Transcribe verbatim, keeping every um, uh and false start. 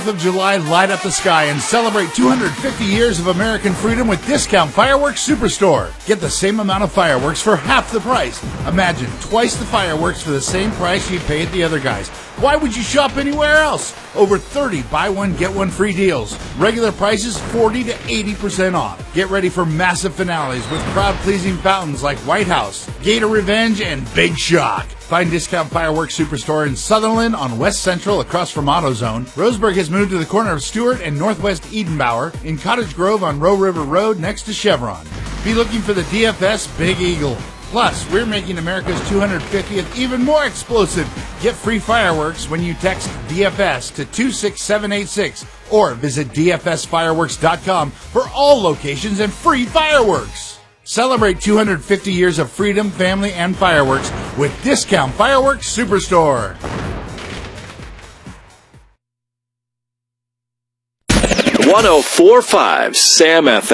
of July, light up the sky and celebrate two hundred fifty years of American freedom with Discount Fireworks Superstore. Get the same amount of fireworks for half the price. Imagine twice the fireworks for the same price you pay at the other guys. Why would you shop anywhere else? Over thirty buy one, get one free deals. Regular prices forty to eighty percent off. Get ready for massive finales with crowd-pleasing fountains like White House, Gator Revenge, and Big Shock. Find Discount Fireworks Superstore in Sutherland on West Central across from AutoZone. Roseburg has moved to the corner of Stewart and Northwest Edenbauer in Cottage Grove on Roe River Road next to Chevron. Be looking for the D F S Big Eagle. Plus, we're making America's two hundred fiftieth even more explosive. Get free fireworks when you text D F S to two six seven eight six or visit D F S fireworks dot com for all locations and free fireworks. Celebrate two hundred fifty years of freedom, family, and fireworks with Discount Fireworks Superstore. one oh four point five Sam F M.